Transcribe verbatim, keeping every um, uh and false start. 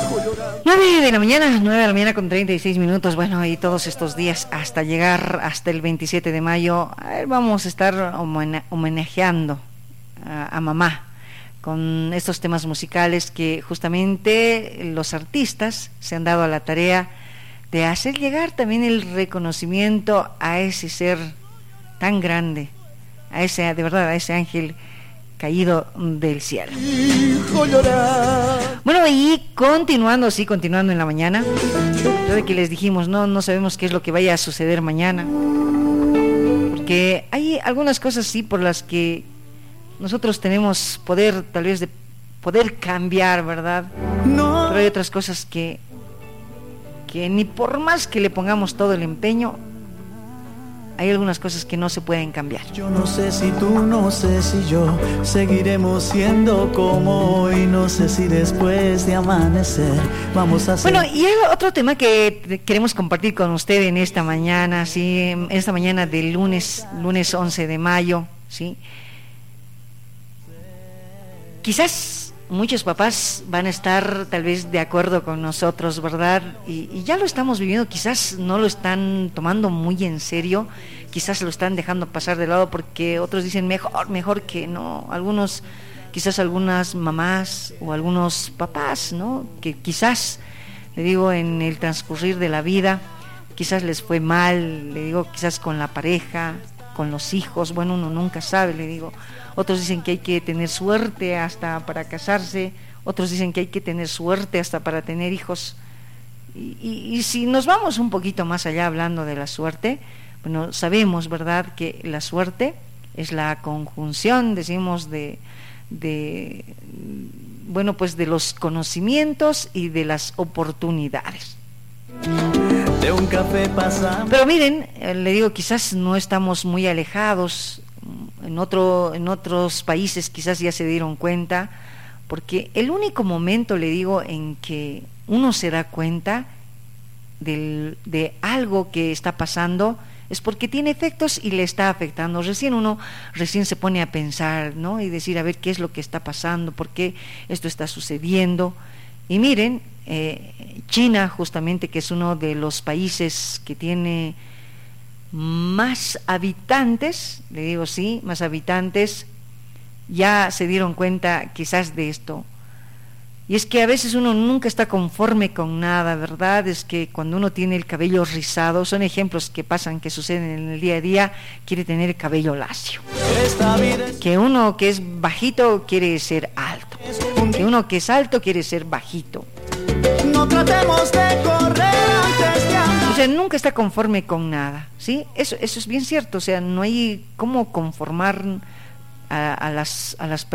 nueve de la mañana, nueve de la mañana con treinta y seis minutos. Bueno, y todos estos días hasta llegar hasta el veintisiete de mayo, a ver, vamos a estar homene- homenajeando a, a mamá con estos temas musicales que justamente los artistas se han dado a la tarea de hacer llegar también el reconocimiento a ese ser tan grande, a ese, de verdad, a ese ángel caído del cielo. Bueno, y continuando, sí, continuando en la mañana, yo de que les dijimos, no, no sabemos qué es lo que vaya a suceder mañana, porque hay algunas cosas, sí, por las que nosotros tenemos poder, tal vez, de poder cambiar, ¿verdad? Pero hay otras cosas que, que ni por más que le pongamos todo el empeño, hay algunas cosas que no se pueden cambiar. Yo no sé si tú, no sé si yo seguiremos siendo como hoy, no sé si después de amanecer vamos a hacer... Bueno, y hay otro tema que queremos compartir con usted en esta mañana, sí, en esta mañana del lunes, lunes once de mayo, sí. Quizás muchos papás van a estar tal vez de acuerdo con nosotros, ¿verdad? Y, y ya lo estamos viviendo, quizás no lo están tomando muy en serio, quizás lo están dejando pasar de lado porque otros dicen mejor, mejor que no. Algunos, quizás algunas mamás o algunos papás, ¿no? Que quizás, le digo, en el transcurrir de la vida, quizás les fue mal, le digo, quizás con la pareja, con los hijos, bueno, uno nunca sabe, le digo. Otros dicen que hay que tener suerte hasta para casarse, otros dicen que hay que tener suerte hasta para tener hijos. Y, y, y si nos vamos un poquito más allá hablando de la suerte, bueno, sabemos, ¿verdad?, que la suerte es la conjunción, decimos, de, de, bueno, pues de los conocimientos y de las oportunidades. De un café pasamos. Pero miren, eh, le digo, quizás no estamos muy alejados. En otro, en otros países quizás ya se dieron cuenta, porque el único momento, le digo, en que uno se da cuenta del, de algo que está pasando es porque tiene efectos y le está afectando. Recién uno recién se pone a pensar, ¿no? Y decir, a ver, qué es lo que está pasando, por qué esto está sucediendo. Y miren, eh, China, justamente, que es uno de los países que tiene más habitantes, le digo, sí, más habitantes, ya se dieron cuenta quizás de esto. Y es que a veces uno nunca está conforme con nada, ¿verdad? Es que cuando uno tiene el cabello rizado, son ejemplos que pasan, que suceden en el día a día, quiere tener el cabello lacio. Que uno que es bajito quiere ser alto. Que uno que es alto quiere ser bajito. No tratemos de correr antes de andar. O sea, nunca está conforme con nada, ¿sí? Eso, eso es bien cierto, o sea, no hay cómo conformar a, a las a las